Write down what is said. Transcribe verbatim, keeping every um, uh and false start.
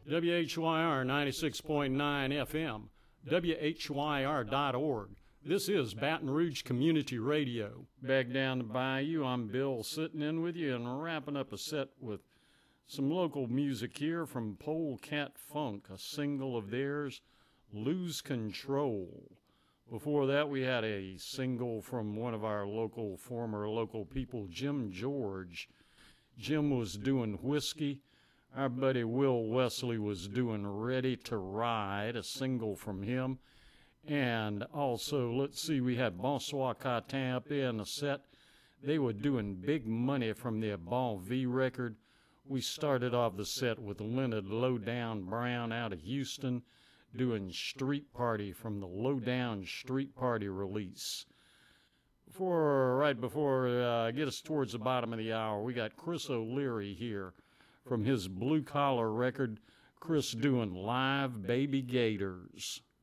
W H Y R ninety-six point nine F M, W H Y R dot org. This is Baton Rouge Community Radio. Back down the bayou, I'm Bill sitting in with you and wrapping up a set with some local music here from Polecat Funk, a single of theirs, Lose Control. Before that, we had a single from one of our local, former local people, Jim George. Jim was doing Whiskey. Our buddy Will Wesley was doing Ready to Ride, a single from him. And also, let's see, we had Bonsoir Catin up there in the set. They were doing Big Money from their Bon V record. We started off the set with Leonard Lowdown Brown out of Houston doing Street Party from the Lowdown Street Party release. Before, right before uh, get us towards the bottom of the hour, we got Chris O'Leary here from his Blue Collar record. Chris doing Live Baby Gators.